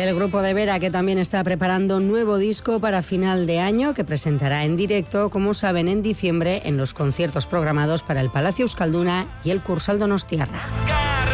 El grupo de Vera, que también está preparando un nuevo disco para final de año, que presentará en directo, como saben, en diciembre en los conciertos programados para el Palacio Euskalduna y el Kursaal Donostiarra.